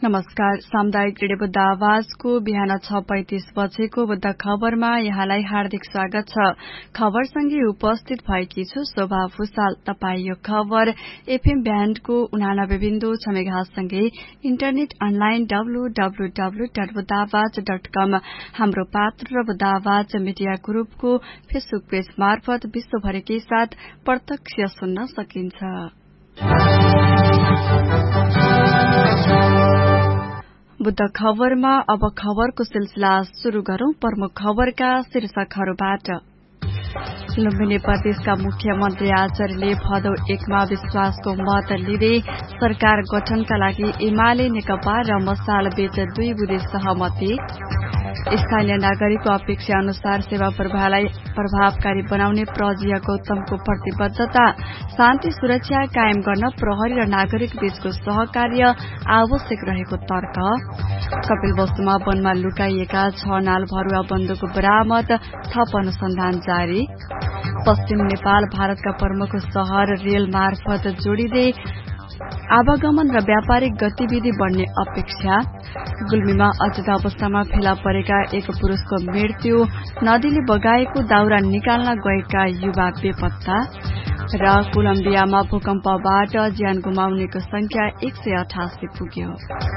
नमस्कार। सामुदायिक रेडियो बुद्ध आवाजको बिहान 6:35 बजेको बुद्ध खबरमा यहाँलाई हार्दिक स्वागत छ। खबरसँगै उपस्थित भएकी छु शोभा भूषाल। तपाई यो खबर एफएम ब्यान्डको 89.6 मेगाहर्जसँगै इन्टरनेट अनलाइन www.buddhaavaz.com हाम्रो पात्र र बुद्ध आवाज मिडिया ग्रुपको फेसबुक पेज मार्फत विश्वभरिकै साथ प्रत्यक्ष सुन्न सकिन्छ। बुद्ध खबरमा अब खबरको सिलसिला शुरू गरौं। प्रमुख खबरका शीर्षकहरूबाट। लुम्बिनी प्रदेशका मुख्यमन्त्री आचार्यले भदौ 1 मा विश्वासको मत लिँदै सरकार गठनका लागि एमाले नेकपा र मसाल बीच 2 बुँदे सहमति। स्थानीय नागरिकको अपेक्षा अनुसार सेवा प्रवाहलाई प्रभावकारी बनाउने प्रहरी गौतमको प्रतिबद्धता। शान्ति सुरक्षा कायम गर्न प्रहरी र नागरिक बीचको सहकार्य आवश्यक रहेको तर्क। कपिलवस्तुमा वनमा लुकाइएका 6 नाल भरुवा बन्दुक बरामद, थप अनुसन्धान जारी। पश्चिम नेपाल भारतका प्रमुख शहर रेल मार्फत जोडिँदै आवागमन र व्यापारिक गतिविधि बढ़ने अपेक्षा। गुल्मीमा अचेत अवस्थामा फेला परेका एक पुरुषको मृत्यु। नदीले बगाएको दाउरा निकाल्न गएका युवा बेपत्ता। र कोलम्बियामा भूकम्पबाट ज्यान गुमाउनेको संख्या 188 पुग्यो।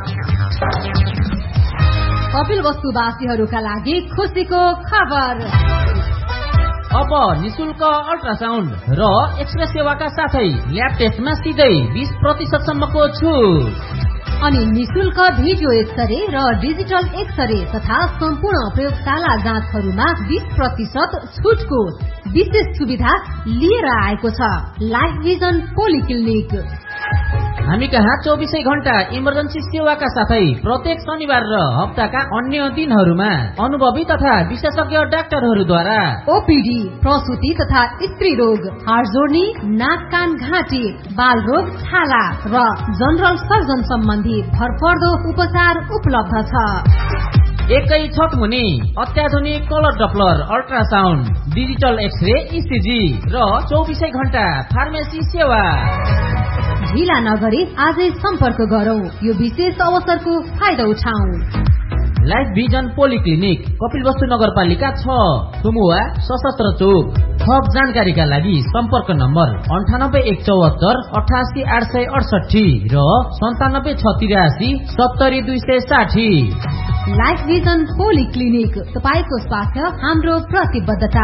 कपिलवस्तुवासीहरूका लागि खुशीको खबर। अब निशुल्क अल्ट्रासाउण्ड र एक्सरे सेवाका साथै ल्याब टेस्टमा सिधै 20% सम्मको छुट। अनि निशुल्क भिडियो एक्सरे र डिजिटल एक्सरे तथा सम्पूर्ण प्रयोगशाला जाँचहरूमा 20% छुटको विशेष सुविधा लिएर आएको छ लाइफ भिजन पोलिक्लिनिक। हामी कहाँ 24 घण्टा इमर्जेन्सी सेवाका साथै प्रत्येक शनिबार र हप्ताका अन्य दिनहरूमा अनुभवी तथा विशेषज्ञ डाक्टरहरूद्वारा ओपीडी, प्रसुति तथा स्त्री रोग, हाड जोड्नी, नाक कान घाँटी, बाल रोग, छाला र जनरल सर्जन सम्बन्धी भरपर्दो उपचार उपलब्ध छ। एकै छत मुनि अत्याधुनिक colour Doppler ultrasound, digital x-ray, ECG र 24 घण्टा फार्मेसी सेवा। ढिला नगरी आजै सम्पर्क गरौं। यो विशेष अवसरको फाइदा उठाउँ। लाइफ भिजन पोलिक्लिनिक, कपिलवस्तु नगरपालिका 6, सुमुवा, सशस्त्र चौक। थप जानकारीका लागि सम्पर्क नम्बर 9814 88868 र 97683 70260। लाइफ भिजन पोलिक्लिनिक, तपाईको स्वास्थ्य हाम्रो प्रतिबद्धता।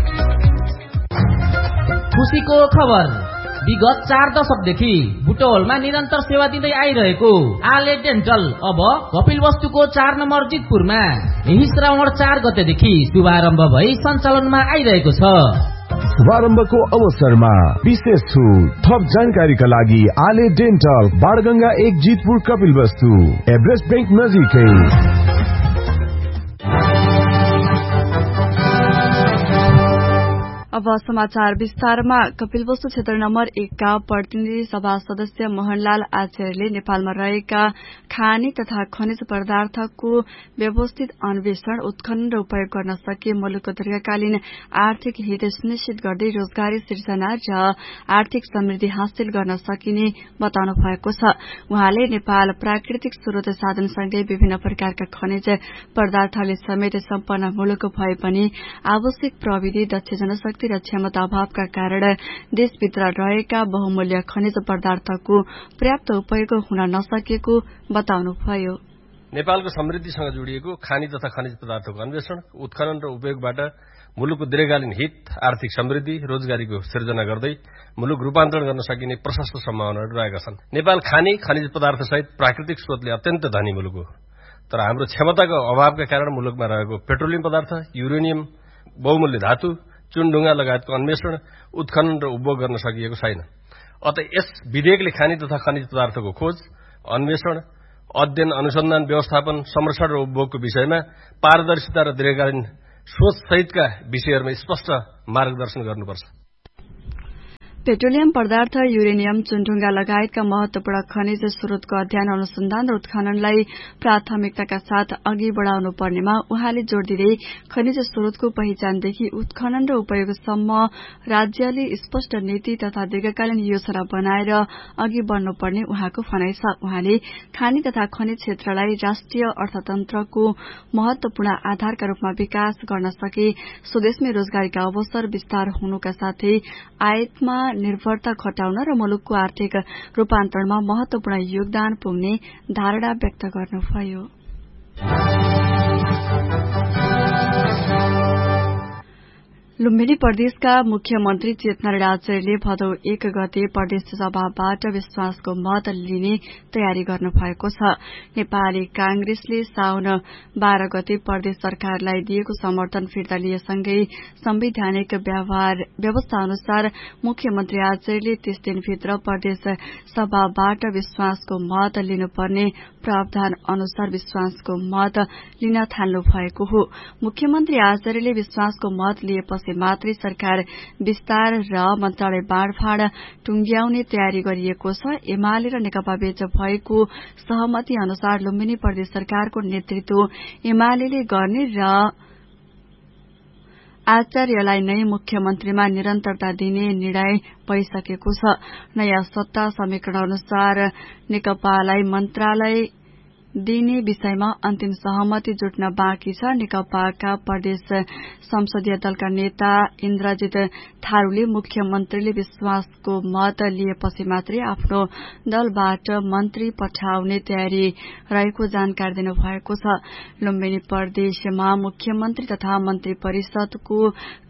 खुशीको खबर। विगत 4 दशकदेखि बुटवलमा निरन्तर सेवा दिँदै आइरहेको आले डेन्टल अब कपिलवस्तुको 4 नम्बर जितपुरमा यही श्रावण 4 गतेदेखि शुभारम्भ भई सञ्चालनमा आइरहेको छ। शुभारम्भको अवसरमा विशेष छुट। थप जानकारीका लागि आले dental, Banganga 1 Jitpur, Kapilvastu, Everest bank नजिकै। अब समाचार विस्तारमा। कपिलवस्तु क्षेत्र नम्बर 1 का प्रतिनिधि सभा सदस्य मोहनलाल आचार्यले नेपालमा रहेका खानी तथा खनिज पदार्थको व्यवस्थित अन्वेषण, उत्खनन र उपयोग गर्न सके मुलुकको दीर्घकालीन आर्थिक हित सुनिश्चित गर्दै रोजगारी सिर्जना र आर्थिक समृद्धि हासिल गर्न सकिने बताउनु भएको छ। उहाँले नेपाल प्राकृतिक स्रोत साधनसँगै विभिन्न प्रकारका खनिज पदार्थले समेत सम्पन्न मुलुक भए पनि आवश्यक प्रविधि, दक्ष जनशक्ति र क्षमता अभावका कारण देशभित्र रहेका बहुमूल्य खनिज पदार्थको पर्याप्त उपयोग हुन नसकेको बताउनुभयो। नेपालको समृद्धिसँग जोडिएको खानी तथा खनिज पदार्थको अन्वेषण, उत्खनन र उपयोगबाट मुलुकको दीर्घकालीन हित, आर्थिक समृद्धि, रोजगारीको सिर्जना गर्दै मुलुक रूपान्तरण गर्न सकिने प्रशस्त सम्भावनाहरू रहेका छन्। नेपाल खानी खनिज पदार्थ सहित प्राकृतिक स्रोतले अत्यन्त धनी मुलुक हो। तर हाम्रो क्षमताको अभावका कारण मुलुकमा रहेको पेट्रोलियम पदार्थ, युरेनियम, बहुमूल्य धातु, चुनढुङ्गा लगायतको अन्वेषण, उत्खनन र उपभोग गर्न सकिएको छैन। अत यस विधेयकले खानी तथा खनिज पदार्थको खोज, अन्वेषण, अध्ययन, अनुसन्धान, व्यवस्थापन, संरक्षण र उपभोगको विषयमा पारदर्शिता र दीर्घकालीन सोच सहितका विषयहरूमा स्पष्ट मार्गदर्शन गर्नुपर्छ। पेट्रोलियम पदार्थ, युरेनियम, चुनढुङ्गा लगायतका महत्वपूर्ण खनिज स्रोतको अध्ययन, अनुसन्धान र उत्खननलाई प्राथमिकताका साथ अघि बढ़ाउनु पर्नेमा उहाँले जोड़ दिँदै खनिज स्रोतको पहिचानदेखि उत्खनन र उपयोगसम्म राज्यले स्पष्ट नीति तथा दीर्घकालीन योजना बनाएर अघि बढ़नुपर्ने उहाँको भनाइ छ। उहाँले खानी तथा खनिज क्षेत्रलाई राष्ट्रिय अर्थतन्त्रको महत्वपूर्ण आधारका रूपमा विकास गर्न सके स्वदेशमै रोजगारीका अवसर विस्तार हुनुका साथै आयातमा निर्भरता घटाउन र मुलुकको आर्थिक रूपान्तरणमा महत्वपूर्ण योगदान पुग्ने धारणा व्यक्त गर्नुभयो। लुम्बिनी प्रदेशका मुख्यमन्त्री चेतनराज आचार्यले भदौ 1 गते प्रदेश सभाबाट विश्वासको मत लिने तयारी गर्नु भएको छ। नेपाली कांग्रेसले साउन 12 गते प्रदेश सरकारलाई दिएको समर्थन फिर्ता लिएसँगै संवैधानिक व्यवस्था अनुसार मुख्यमन्त्री आचार्यले 30 दिनभित्र प्रदेश सभाबाट विश्वासको मत लिनुपर्ने प्रावधान अनुसार विश्वासको मत लिन थाल्नु भएको हो। मुख्यमन्त्री आचार्यले विश्वासको मत लिएपछि मात्रै सरकार विस्तार र मन्त्रालय बाँडफाँड टुंग्याउने तयारी गरिएको छ। एमाले र नेकपा बीच भएको सहमति अनुसार लुम्बिनी प्रदेश सरकारको नेतृत्व एमाले गर्ने र आचार्यलाई नै मुख्यमन्त्रीमा निरन्तरता दिने निर्णय भइसकेको छ। नयाँ सत्ता समीकरण अनुसार नेकपालाई मन्त्रालय दिने विषयमा अन्तिम सहमति जुट्न बाँकी छ। नेकपाका प्रदेश संसदीय दलका नेता इन्द्रजित थारूले मुख्यमन्त्रीले विश्वासको मत लिएपछि मात्रै आफ्नो दलबाट मन्त्री पठाउने तयारी रहेको जानकारी दिनुभएको छ। लुम्बिनी प्रदेशमा मुख्यमन्त्री तथा मन्त्री परिषदको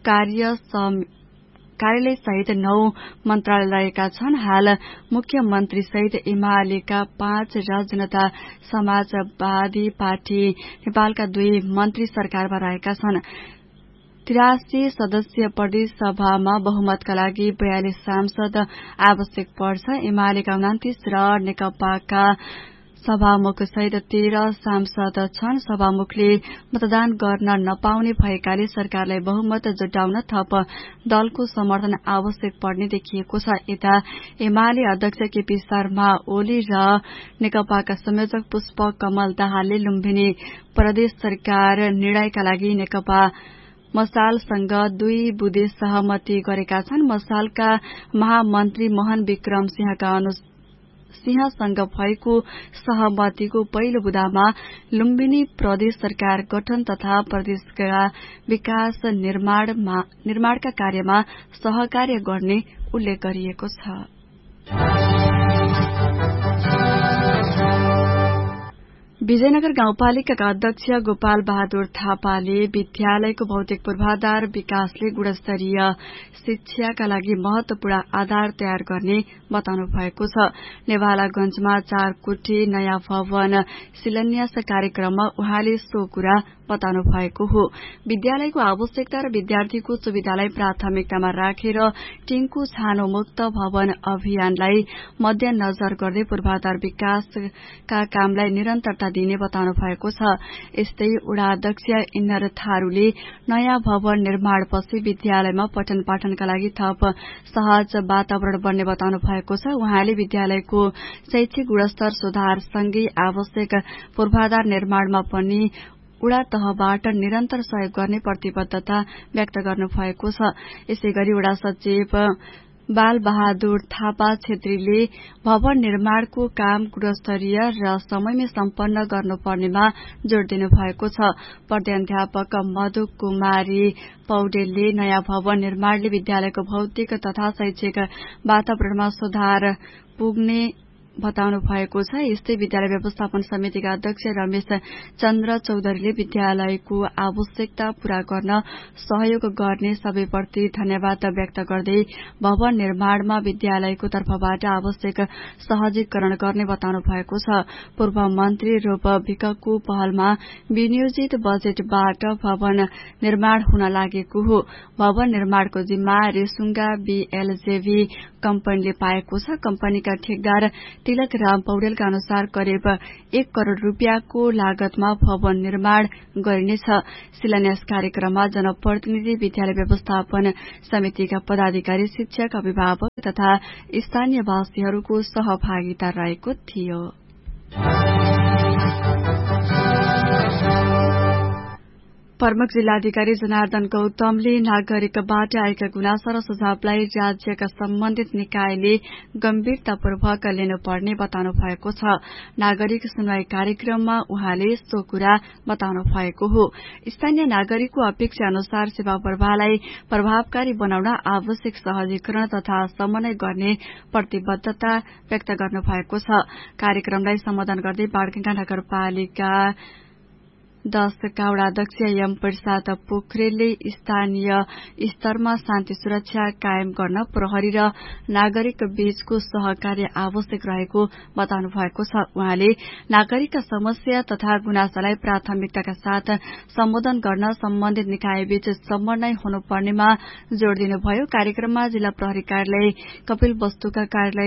कार्यालय सहित 9 मन्त्रालय रहेका छन्। हाल मुख्यमन्त्री सहित एमालेका 5 र जनता समाजवादी पार्टी नेपालका 2 मन्त्री सरकारमा रहेका छन्। 83 सदस्यीय प्रदेश सभामा बहुमतका लागि 42 सांसद आवश्यक पर्छ। एमालेका 29 र नेकपाका सभामुख सहित 13 सांसद छन्। सभामुखले मतदान गर्न नपाउने भएकाले सरकारलाई बहुमत जुटाउन थप दलको समर्थन आवश्यक पर्ने देखिएको छ। यता एमाले अध्यक्ष केपी शर्मा ओली र नेकपाका संयोजक पुष्प कमल दाहालले लुम्बिनी प्रदेश सरकार निर्णयका लागि नेकपा मसालसँग 2 बुँदे सहमति गरेका छन्। मसालका महामन्त्री मोहन विक्रम सिंहसँग भएको सहमतिको पहिलो बुँदामा लुम्बिनी प्रदेश सरकार गठन तथा प्रदेशका विकास निर्माणका कार्यमा सहकार्य गर्ने उल्लेख गरिएको छ। विजयनगर गाउँपालिकाका अध्यक्ष गोपाल बहादुर थापाले विद्यालयको भौतिक पूर्वाधार विकासले गुणस्तरीय शिक्षाका लागि महत्वपूर्ण आधार तयार गर्ने बताउनु भएको छ। नेवालागंजमा 4 कोठी नयाँ भवन शिलान्यास कार्यक्रममा उहाँले सो कुरा बताउनु भएको हो। विद्यालयको आवश्यकता र विद्यार्थीको सुविधालाई प्राथमिकतामा राखेर टिङको छानो मुक्त भवन अभियानलाई मध्यनजर गर्दै पूर्वाधार विकासका कामलाई निरन्तरता दिने बताउनु भएको छ। यस्तै वडा अध्यक्ष इन्नर थारूले नयाँ भवन निर्माणपछि विद्यालयमा पठन पाठनका लागि थप सहज वातावरण बन्ने बताउनु भएको छ। उहाँले विद्यालयको शैक्षिक गुणस्तर सुधारसँगै आवश्यक पूर्वाधार निर्माणमा पनि वडा तहबाट निरन्तर सहयोग गर्ने प्रतिबद्धता व्यक्त गर्नु भएको छ। यसैगरी वडा सचिव बाल बहादुर थापा छेत्रीले भवन निर्माणको काम गुणस्तरीय र समयमै सम्पन्न गर्नुपर्नेमा जोड़ दिनु भएको छ। प्रधानाध्यापक मधु कुमारी पौडेलले नयाँ भवन निर्माणले विद्यालयको भौतिक तथा शैक्षिक वातावरणमा सुधार पुग्ने बताउनु भएको छ। यस्तै विद्यालय व्यवस्थापन समितिका अध्यक्ष रमेश चन्द्र चौधरीले विद्यालयको आवश्यकता पूरा गर्न सहयोग गर्ने सबैप्रति धन्यवाद व्यक्त गर्दै भवन निर्माणमा विद्यालयको तर्फबाट आवश्यक सहजीकरण गर्ने बताउनु भएको छ। पूर्व मन्त्री रूप विकको पहलमा विनियोजित बजेटबाट भवन निर्माण हुन लागेको हो। भवन निर्माणको जिम्मा रेसुङ्गा बीएलजेभी कम्पनीले पाएको छ। कम्पनीका ठेकदार तिलक राम पौडेलका अनुसार करिब 1 करोड़ रुपियाँको लागतमा भवन निर्माण गरिनेछ। शिलान्यास कार्यक्रममा जनप्रतिनिधि, विद्यालय व्यवस्थापन समितिका पदाधिकारी, शिक्षक, अभिभावक तथा स्थानीयवासीहरूको सहभागिता रहेको थियो। प्रमुख जिल्लाधिकारी जनार्दन गौतमले नागरिकबाट आएका गुनासो र सुझावलाई राज्यका सम्बन्धित निकायले गम्भीरतापूर्वक लिनुपर्ने बताउनु भएको छ। नागरिक सुनवाई कार्यक्रममा उहाँले सो कुरा बताउनु भएको हो। स्थानीय नागरिकको अपेक्षा अनुसार सेवा प्रवाहलाई प्रभावकारी बनाउन आवश्यक सहजीकरण तथा समन्वय गर्ने प्रतिबद्धता व्यक्त गर्नु भएको छ। कार्यक्रमलाई सम्बोधन गर्दै बाणगंगा नगरपालिका 10 का वडाध्यक्ष एम प्रसाद पोखरेलले स्थानीय स्तरमा शान्ति सुरक्षा कायम गर्न प्रहरी र नागरिक बीचको सहकार्य आवश्यक रहेको बताउनु भएको छ। उहाँले नागरिकका समस्या तथा गुनासालाई प्राथमिकताका साथ सम्बोधन गर्न सम्बन्धित निकायबीच समन्वय हुनुपर्नेमा जोड़ दिनुभयो। कार्यक्रममा जिल्ला प्रहरी कार्यालय कपिलवस्तुका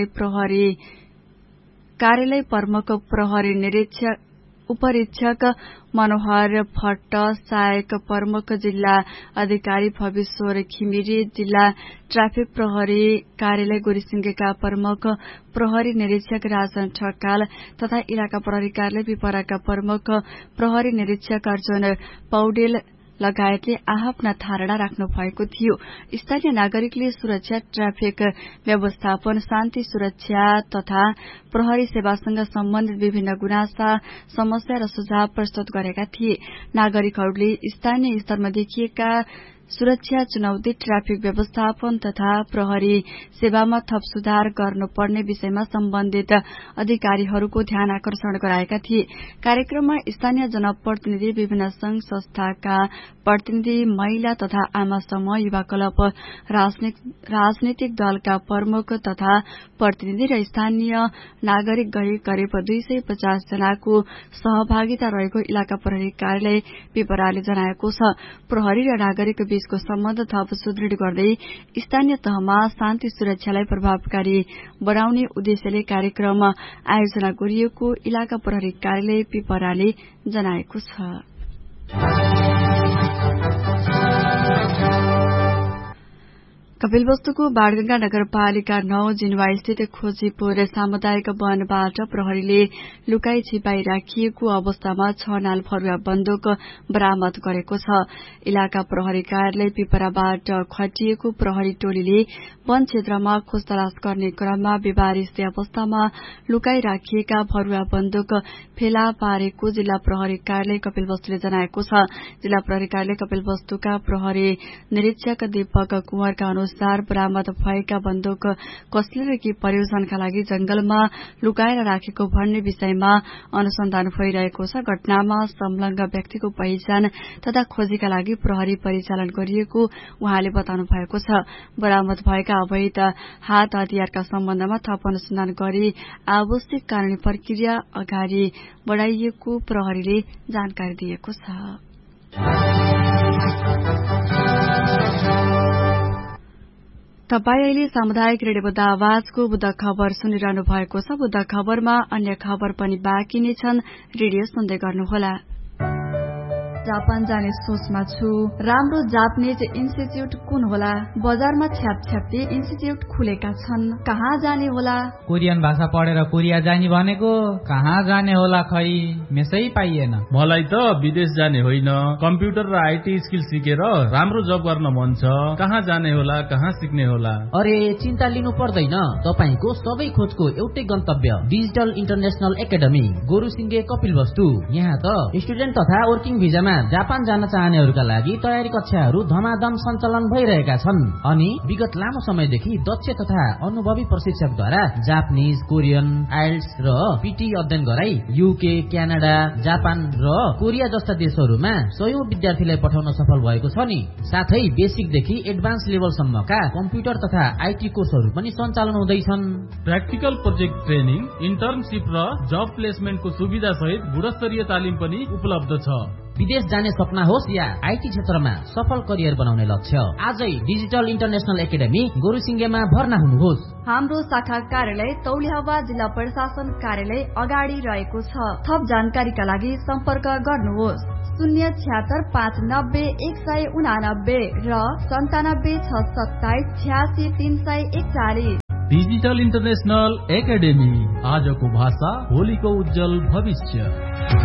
कार्यालय प्रमुख प्रहरी निरीक्षक उपरीक्षक मनोहर भट्ट, सहायक प्रमुख जिल्ला अधिकारी भविश्वर खिमिरी, जिल्ला ट्राफिक प्रहरी कार्यालय गोरीसिंगेका प्रमुख प्रहरी निरीक्षक राजन ठक्काल तथा इलाका प्रहरी कार्यालय पिपराका प्रमुख प्रहरी निरीक्षक अर्जुन पौडेल लगायतले आफ्ना धारणा राख्नु भएको थियो। स्थानीय नागरिकले सुरक्षा, ट्राफिक व्यवस्थापन, शान्ति सुरक्षा तथा प्रहरी सेवासँग सम्बन्धित विभिन्न गुनासा, समस्या र सुझाव प्रस्तुत गरेका थिए। नागरिकहरूले स्थानीय स्तरमा देखिएका सुरक्षा चुनौती, ट्राफिक व्यवस्थापन तथा प्रहरी सेवामा थप सुधार गर्नुपर्ने विषयमा सम्बन्धित अधिकारीहरूको ध्यान आकर्षण गराएका थिए। कार्यक्रममा स्थानीय जनप्रतिनिधि, विभिन्न संघ संस्थाका प्रतिनिधि, महिला तथा आमा समूह, युवा क्लब, राजनीतिक दलका प्रमुख तथा प्रतिनिधि र स्थानीय नागरिक गरी करिब 250 जनाको सहभागिता रहेको इलाका प्रहरी कार्यालय पिपराले जनाएको छ। प्रहरी र नागरिक बीचको सम्बन्ध थप सुदृढ गर्दै स्थानीय तहमा शान्ति सुरक्षालाई प्रभावकारी बनाउने उद्देश्यले कार्यक्रम आयोजना गरिएको इलाका प्रहरी कार्यालय पिपराले जनाएको छ। कपिलवस्तुको बाणगंगा नगरपालिका 9 जिनवा स्थित खोजीपुर सामुदायिक वनबाट प्रहरीले लुकाई छिपाई राखिएको अवस्थामा 6 नाल फरुवा बन्दुक बरामद गरेको छ। इलाका प्रहरी कार्यालय पिपराबाट खटिएको प्रहरी टोलीले वन क्षेत्रमा खोज तलास गर्ने क्रममा बेवारिस अवस्थामा लुकाई राखिएका फरुवा बन्दुक फेला पारेको जिल्ला प्रहरी कार्यालय कपिलवस्तुले जनाएको छ। जिल्ला प्रहरी कार्यालय कपिलवस्तुका प्रहरी निरीक्षक दीपक कुँवरका अनुसार बरामद भएका बन्दुक कसले र के प्रयोजनका लागि जंगलमा लुकाएर राखेको भन्ने विषयमा अनुसन्धान भइरहेको छ। घटनामा संलग्न व्यक्तिको पहिचान तथा खोजीका लागि प्रहरी परिचालन गरिएको उहाँले बताउनु भएको छ। बरामद भएका अवैध हात हतियारका सम्बन्धमा थप अनुसन्धान गरी आवश्यक कानूनी प्रक्रिया अगाडि बढ़ाइएको प्रहरीले जानकारी दिएको छ। तपाई अहिले सामुदायिक रेडियो बुद्ध आवाजको बुद्ध खबर सुनिरहनु भएको छ। बुद्ध खबरमा अन्य खबर पनि बाँकी नै छन्। रेडियो सुन्दै गर्नुहोला। जापान जाने सोचमा छु। राम्रो जापानीज इन्स्टिट्यूट कुन होला? बजारमा छ्यापछ्यापी इन्स्टिट्यूट खुलेका छन्। कहाँ जाने होला? कोरियन भाषा पढेर कोरिया जाने भनेको कहाँ जाने होला खै? मेसै पाइएन। मलाई त विदेश जाने होइन, कम्प्युटर र आईटी स्किल सिकेर राम्रो जब गर्न मन छ। कहाँ जाने होला, कहाँ सिक्ने होला? अरे चिन्ता लिनु पर्दैन। तपाईको सबै खोजको एउटै गन्तव्य डिजिटल इन्टरनेशनल एकाडेमी गोरुसिंगे कपिलवस्तु। यहाँ त स्टुडेन्ट तथा वर्किङ भिजामा जापान जान चाहनेहरूका लागि तयारी कक्षाहरू धमाधम सञ्चालन भइरहेका छन् अनि विगत लामो समयदेखि दक्ष तथा अनुभवी प्रशिक्षकद्वारा जापानिज, कोरियन, आइल्स र पीटी अध्ययन गराई युके, क्यानाडा, जापान र कोरिया जस्ता देशहरूमा सयौं विद्यार्थीलाई पठाउन सफल भएको छ नि। साथै बेसिकदेखि एडभान्स लेभलसम्मका कम्प्युटर तथा आईटी कोर्सहरू पनि सञ्चालन हुँदैछन्। प्र्याक्टिकल प्रोजेक्ट ट्रेनिङ, इन्टर्नशिप र जब प्लेसमेन्टको सुविधा सहित गुणस्तरीय तालिम पनि उपलब्ध छ। विदेश जाने सपना होस् या आईटी क्षेत्रमा सफल करियर बनाउने लक्ष्य, आजै डिजिटल इन्टरनेशनल एकाडेमी गोरुसिङ्गेमा भर्ना हुनुहोस्। हाम्रो शाखा कार्यालय तौलिहावा जिल्ला प्रशासन कार्यालय अगाडि रहेको छ। थप जानकारीका लागि सम्पर्क गर्नुहोस् 076590189 र 9762786341। डिजिटल इन्टरनेशनल एकाडेमी, आजको भाषा भोलिको उज्जवल भविष्य।